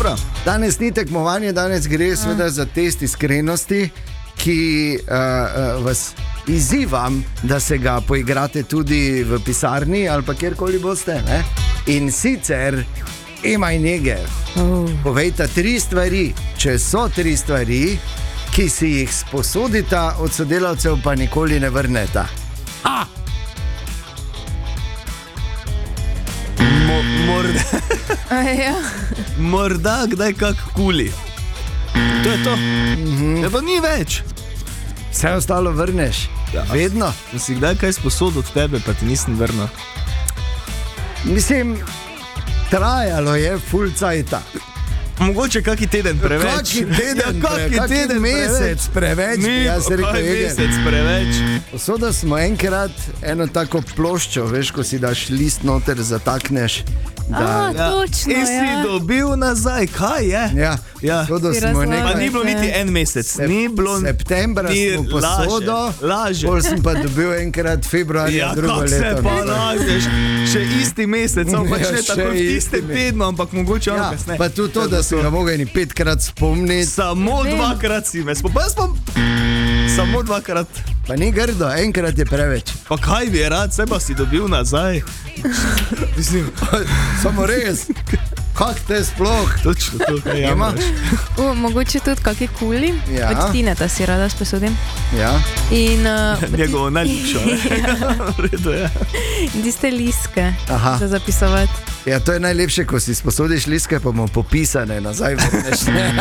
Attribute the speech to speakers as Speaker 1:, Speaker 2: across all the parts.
Speaker 1: Dobro.
Speaker 2: Danes ni tekmovanje, danes gre seveda za test iskrenosti, ki vas izzivam, da se ga poigrate tudi v pisarni ali pa kjerkoli boste. Ne? In sicer imaj njege. Povejte 3 stvari, če so 3 stvari, ki si jih sposodita od sodelavcev, pa nikoli ne vrneta.
Speaker 1: Morda kdaj kak kuli. To je to. Ja, pa ni več.
Speaker 2: Vse ostalo vrneš. Vedno.
Speaker 1: Si kdaj kaj sposodil od tebe, pa ti nisem vrnil.
Speaker 2: Mislim, trajalo je full cajta.
Speaker 1: Mogoče kaki teden preveč.
Speaker 2: Kaki teden, mesec preveč.
Speaker 1: Mesec preveč.
Speaker 2: Posodil smo enkrat eno tako ploščo, veš, ko si daš list noter, zatakneš.
Speaker 3: Točno,
Speaker 1: in si dobil nazaj, kaj je? Pa ni bilo niti en mesec.
Speaker 2: Septembra smo posodo, pol sem pa dobil enkrat februarja drugo leto.
Speaker 1: Ja, kako se pa lažeš, še isti mesec, pač ne tako v istem tednu, ampak mogoče on kasneje.
Speaker 2: Pa tudi to, da si ga mogel 5-krat spomniti.
Speaker 1: Samo 2-krat si me spomnil. Samo 2-krat.
Speaker 2: Pa ni grdo, enkrat je preveč.
Speaker 1: Pa kaj bi rad, se pa si dobil nazaj.
Speaker 2: Mislim, samo res. Kak te sploh?
Speaker 1: Točno to, kaj imaš.
Speaker 3: Mogoče tudi kakšne kuli. Od Tineta si rada sposodim.
Speaker 2: Ja.
Speaker 1: Njegovo najljubšo. V redu, ja.
Speaker 3: In tiste listke za zapisovati.
Speaker 2: Ja, to je najlepše, ko si sposodiš listke, pa bomo popisane nazaj vrneš.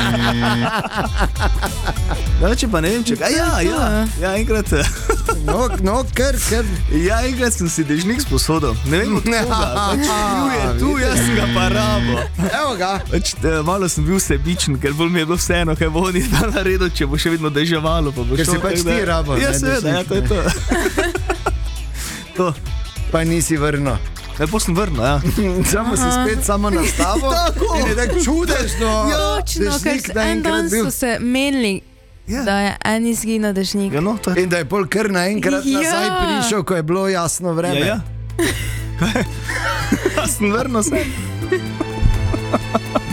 Speaker 1: Če pa ne vem, če kaj. Ja, enkrat.
Speaker 2: No, ker.
Speaker 1: Ja, enkrat sem si dežnik sposodil. Ne vem, od koga. Bil je tu, jaz sem ga pa rabo.
Speaker 2: Evo ga.
Speaker 1: Malo sem bil sebičen, ker bolj mi je bilo vseeno, kaj bo oni tam naredil, če bo še vedno deževalo.
Speaker 2: Ker si pač ti rabo.
Speaker 1: Ja, seveda, to je to. To.
Speaker 2: Pa nisi vrnil.
Speaker 1: Lepo sem vrnil, ja.
Speaker 2: Samo si spet samo nastavil.
Speaker 1: Tako.
Speaker 2: In je tako čudežno.
Speaker 3: Točno, ker en dan so se menili, da je en izginil dežnik.
Speaker 2: In da je pol kar naenkrat nazaj prišel, ko je bilo jasno vreme.
Speaker 1: Ja. Kaj? Jaz sem vrnil se.